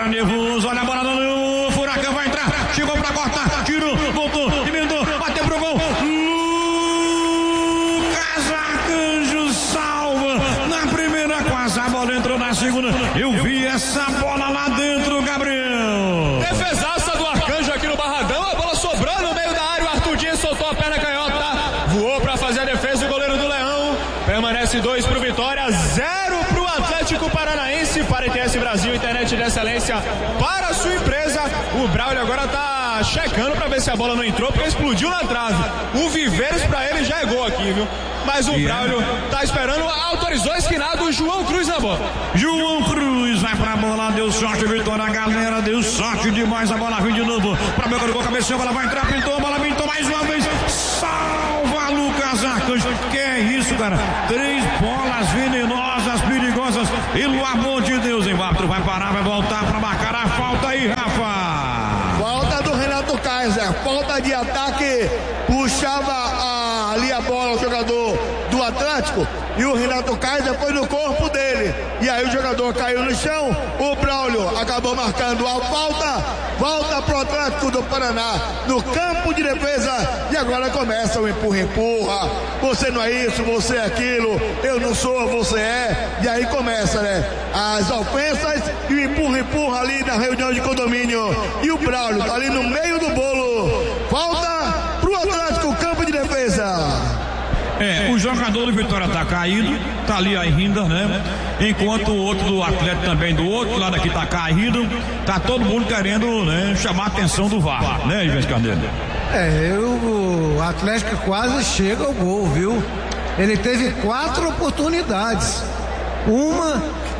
cara nervoso, olha a bola no Furacão, vai entrar, chegou pra cortar, tirou, voltou, emendou, bateu pro gol. Lucas Arcanjo salva na primeira, quase a bola entrou na segunda. Eu vi essa bola lá dentro, Gabriel. Defesaça do Arcanjo aqui no Barradão, a bola sobrou no meio da área, o Arthur Dias soltou a perna canhota, voou pra fazer a defesa, o goleiro do Leão. Permanece 2 pro Vitória, 0 pro Atlético Paranaense. Para ITS Brasil, internet de excelência para a sua empresa. O Braulio agora tá checando para ver se a bola não entrou, porque explodiu na trave. O Viveiros para ele já é gol aqui, viu? Mas o Braulio tá esperando, autorizou a esquinada, o João Cruz na bola. João Cruz vai pra bola, deu sorte, Vitória, a galera deu sorte demais, a bola vem de novo pra boca do gol, cabeceou, a bola vai entrar, pintou, a bola pintou mais uma vez, salva Lucas Arcanjo. Que é isso, cara? 3 bolas venenosas, perigosas, pelo amor de Deus, hein? O árbitro vai parar, vai voltar pra marcar a falta aí, Rafa. Falta do Renato Kaiser, falta de ataque, puxava ali a bola o jogador do Atlético e o Renato Kaiser foi no corpo dele, e aí o jogador caiu no chão, o Braulio acabou marcando a falta, volta pro Atlético do Paraná, no campo de defesa, e agora começa o empurra, você não é isso, você é aquilo, eu não sou, você é, e aí começa, né, as ofensas e o empurra ali na reunião de condomínio, e o Braulio tá ali no meio do bolo, falta pro Atlético, campo de defesa. O jogador do Vitória tá caído, tá ali ainda, né? Enquanto o outro do Atlético também, do outro lado aqui tá caído, tá todo mundo querendo, né, chamar a atenção do VAR, né, Ives Carneiro? O Atlético quase chega ao gol, viu? Ele teve 4 oportunidades. Uma,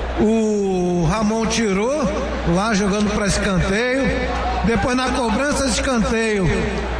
o Ramon tirou, lá jogando para escanteio. Depois na cobrança de escanteio,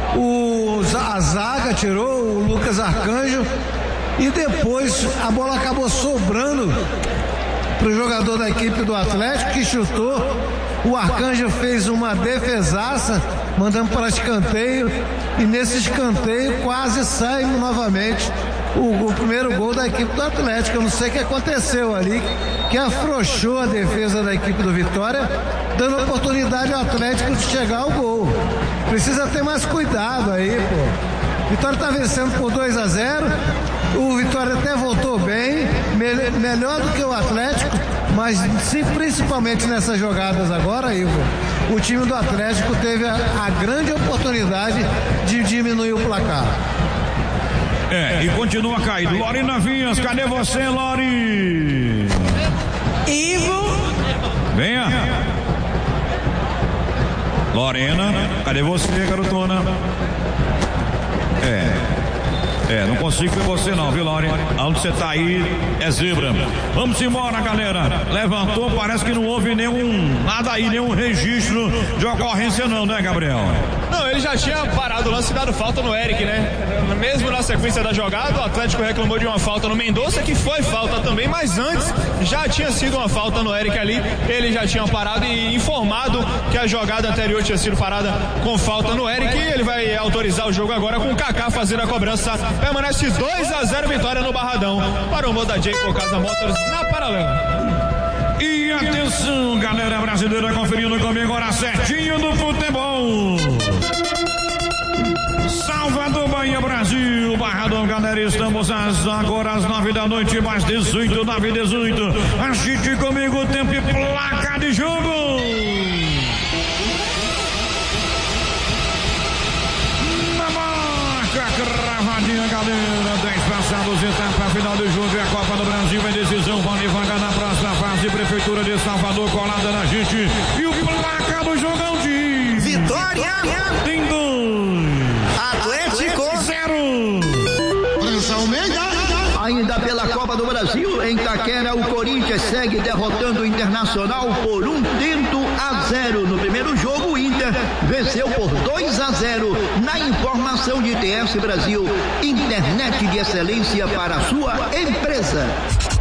a zaga tirou, o Lucas Arcanjo, e depois a bola acabou sobrando para o jogador da equipe do Atlético, que chutou. O Arcanjo fez uma defesaça, mandando para escanteio, e nesse escanteio quase sai novamente o primeiro gol da equipe do Atlético. Eu não sei o que aconteceu ali, que afrouxou a defesa da equipe do Vitória, dando oportunidade ao Atlético de chegar ao gol. Precisa ter mais cuidado aí, pô. Vitória está vencendo por 2-0. O Vitória até voltou bem, melhor do que o Atlético, mas sim, principalmente nessas jogadas agora, Ivo, o time do Atlético teve a grande oportunidade de diminuir o placar. E continua caído. Lorena Vinhas, cadê você, Lori? Ivo. Venha. Lorena, cadê você, garotona? Não consigo ver você não, viu, Lore? Onde você tá aí é zebra. Vamos embora, galera. Levantou, parece que não houve nada aí, nenhum registro de ocorrência não, né, Gabriel? Não, ele já tinha parado o lance e dado falta no Eric, né? Mesmo na sequência da jogada, o Atlético reclamou de uma falta no Mendonça, que foi falta também, mas antes já tinha sido uma falta no Eric ali. Ele já tinha parado e informado que a jogada anterior tinha sido parada com falta no Eric, e ele vai autorizar o jogo agora com o Kaká fazendo a cobrança. Permanece 2-0, vitória no Barradão para o Moda J por Casa Motors na Paralela. E atenção, galera brasileira, conferindo comigo agora certinho do futebol. Salvador, Bahia, Brasil, Barradão, galera, estamos agora às 9 da noite, mais 18, 9:18. Assiste comigo o tempo e placa de jogo. Na marca, cravadinha, galera, 10 passados, etapa final do jogo, é a Copa do Brasil, é decisão, vale vaga na próxima fase, Prefeitura de Salvador colada na gente, e o placa do jogão de Vitória tem 2, Atlético 0. Ainda pela Copa do Brasil, em Itaquera, o Corinthians segue derrotando o Internacional por 1-0. No primeiro jogo, o Inter venceu por 2-0. Na informação de ITS Brasil, internet de excelência para a sua empresa.